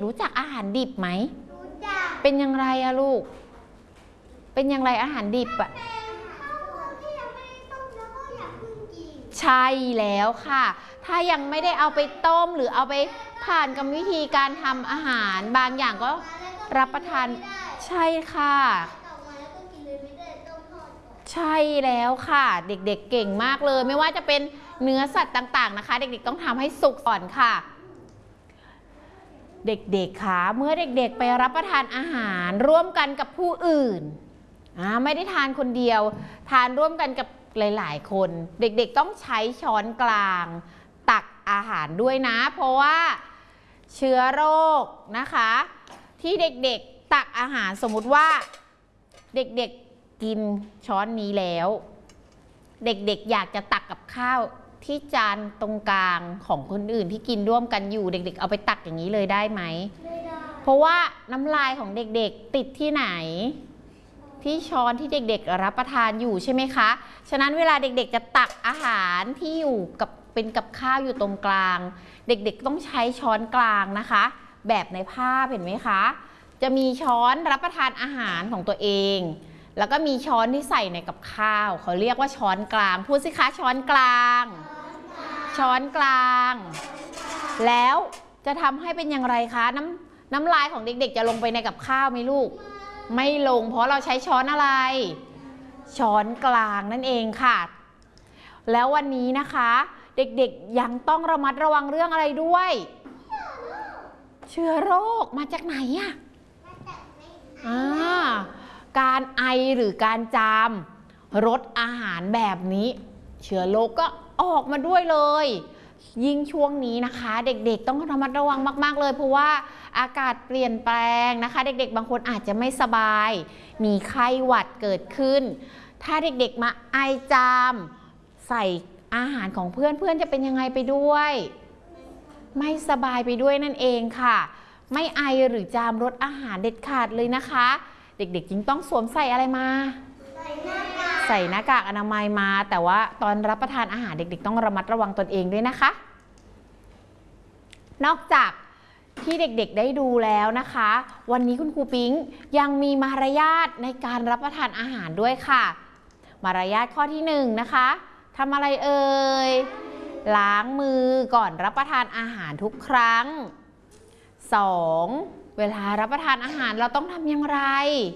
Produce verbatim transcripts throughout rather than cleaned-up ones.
รู้จักอาหารดิบไหมรู้จักเป็นอย่างไรอะลูกเป็นอย่างไรอาหารดิบอะใช่แล้วค่ะถ้ายังไม่ได้เอาไปต้มหรือเอาไปผ่านกรรมวิธีการทำอาหารบางอย่างก็รับประทานใช่ค่ะใช่แล้วค่ะเด็กๆ เ, เก่งมากเลยไม่ว่าจะเป็นเนื้อสัตว์ต่างๆนะคะเด็กๆต้องทำให้สุกก่อนค่ะเด็กๆค่ะเมื่อเด็กๆไปรับประทานอาหารร่วมกันกับผู้อื่นไม่ได้ทานคนเดียวทานร่วมกันกับหลายๆคนเด็กๆต้องใช้ช้อนกลางตักอาหารด้วยนะเพราะว่าเชื้อโรคนะคะที่เด็กๆตักอาหารสมมุติว่าเด็กๆกินช้อนนี้แล้วเด็กๆอยากจะตักกับข้าวที่จานตรงกลางของคนอื่นที่กินร่วมกันอยู่เด็กๆเอาไปตักอย่างนี้เลยได้ไหมไม่ได้เพราะว่าน้ำลายของเด็กๆติดที่ไหนที่ช้อนที่เด็กๆรับประทานอยู่ใช่ไหมคะฉะนั้นเวลาเด็กๆจะตักอาหารที่อยู่กับเป็นกับข้าวอยู่ตรงกลางเด็กๆต้องใช้ช้อนกลางนะคะแบบในภาพเห็นไหมคะจะมีช้อนรับประทานอาหารของตัวเองแล้วก็มีช้อนที่ใส่ในกับข้าวเขาเรียกว่าช้อนกลางพูดสิคะช้อนกลางช้อนกลางแล้วจะทำให้เป็นอย่างไรคะน้ำน้ำลายของเด็กๆจะลงไปในกับข้าวไหมลูกไม่ลงเพราะเราใช้ช้อนอะไรช้อนกลางนั่นเองค่ะแล้ววันนี้นะคะเด็กๆยังต้องระมัดระวังเรื่องอะไรด้วยเชื้อโรคมาจากไหนอะอ่าการไอหรือการจามรสอาหารแบบนี้เชื้อโรคก็ออกมาด้วยเลยยิ่งช่วงนี้นะคะเด็กๆต้องระมัดระวังมากๆเลยเพราะว่าอากาศเปลี่ยนแปลงนะคะเด็กๆบางคนอาจจะไม่สบายมีไข้หวัดเกิดขึ้นถ้าเด็กๆมาไอจามใส่อาหารของเพื่อนเพื่อนจะเป็นยังไงไปด้วยไม่สบายไปด้วยนั่นเองค่ะไม่ไอหรือจามรสอาหารเด็ดขาดเลยนะคะเด็กๆจึงต้องสวมใส่อะไรมาใส่หน้ากากอนามัยมาแต่ว่าตอนรับประทานอาหารเด็กๆต้องระมัดระวังตนเองด้วยนะคะนอกจากที่เด็กๆได้ดูแล้วนะคะวันนี้คุณครูปิ๊งยังมีมารยาทในการรับประทานอาหารด้วยค่ะมารยาทข้อที่หนึ่งนะคะทำอะไรเอ่ยล้างมือก่อนรับประทานอาหารทุกครั้งสองเวลารับประทานอาหารเราต้องทำอย่างไร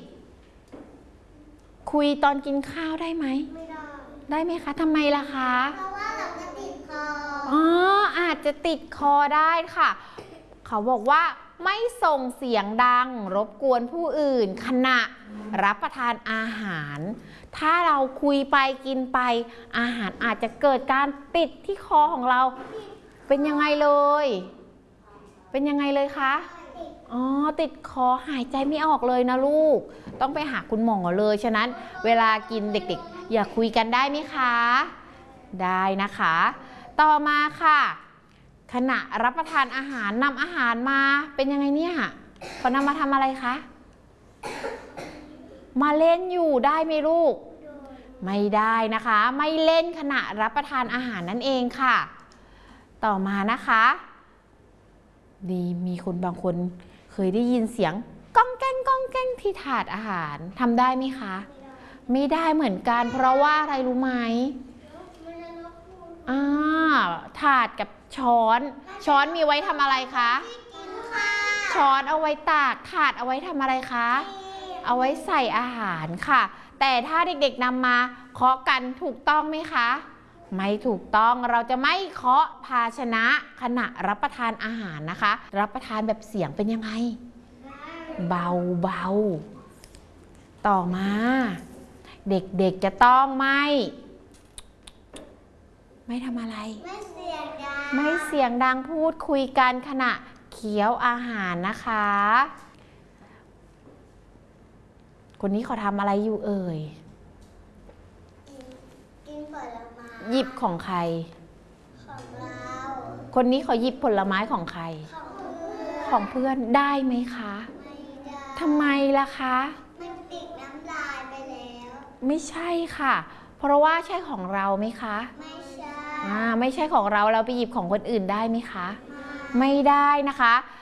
คุยตอนกินข้าวได้ไหมไม่ได้ได้ไหมคะทำไมล่ะคะเพราะว่าเราจะติดคออ๋ออาจจะติดคอได้ค่ะเขาบอกว่าไม่ส่งเสียงดังรบกวนผู้อื่นขณะรับประทานอาหารถ้าเราคุยไปกินไปอาหารอาจจะเกิดการติดที่คอของเราเป็นยังไงเลยเป็นยังไงเลยคะอ๋อติดคอหายใจไม่ออกเลยนะลูกต้องไปหาคุณหมอเลยฉะนั้นเวลากินเด็กๆอย่าคุยกันได้ไหมคะได้นะคะต่อมาค่ะขณะรับประทานอาหารนำอาหารมาเป็นยังไงเนี่ยเขานำมาทำอะไรคะมาเล่นอยู่ได้ไหมลูกไม่ได้นะคะไม่เล่นขณะรับประทานอาหารนั่นเองค่ะต่อมานะคะดีมีคนบางคนเคยได้ยินเสียงก้องแก้งก้องแก้งที่ถาดอาหารทำได้ไหมคะไม่ได้เหมือนกันเพราะว่าอะไรรู้ไหมอ่าถาดกับช้อนช้อนมีไว้ทำอะไรคะช้อนเอาไว้ตากถาดเอาไว้ทำอะไรคะเอาไว้ใส่อาหารค่ะแต่ถ้าเด็กๆนำมาเคาะกันถูกต้องไหมคะไม่ถูกต้องเราจะไม่เคาะภาชนะขณะรับประทานอาหารนะคะรับประทานแบบเสียงเป็นยังไงเบาๆต่อมาเด็กๆจะต้องไม่ไม่ทำอะไรไม่เสียงดังไม่เสียงดังพูดคุยกันขณะเคี้ยวอาหารนะคะคนนี้เขาทำอะไรอยู่เอ่ยกินผลไม้หยิบของใครของเราคนนี้เขาหยิบผลไม้ของใครของเพื่อนได้ไหมคะไม่ได้ทำไมล่ะคะมันติดน้ำลายไปแล้วไม่ใช่ค่ะเพราะว่าใช่ของเราไหมคะไม่ใช่อ่าไม่ใช่ของเราเราไปหยิบของคนอื่นได้ไหมคะไม่ได้นะคะ